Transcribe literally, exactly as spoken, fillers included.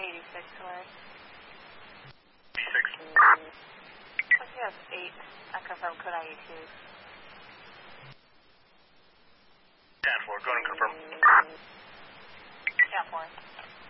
eighty-six away. eighty-six. Plus you have eight. I confirm code I E two. ten four, go ahead and confirm. ten four.